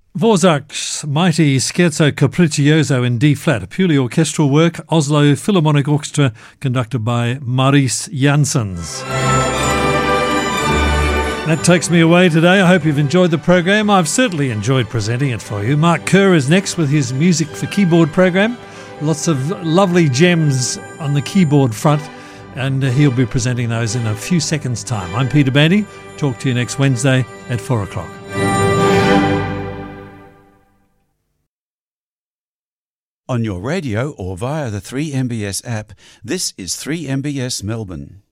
Dvořák's mighty Scherzo Capriccioso in D-flat, a purely orchestral work, Oslo Philharmonic Orchestra, conducted by Maurice Janssens. That takes me away today. I hope you've enjoyed the program. I've certainly enjoyed presenting it for you. Mark Kerr is next with his Music for Keyboard program. Lots of lovely gems on the keyboard front, and he'll be presenting those in a few seconds' time. I'm Peter Bandy. Talk to you next Wednesday at 4 o'clock. On your radio or via the 3MBS app, this is 3MBS Melbourne.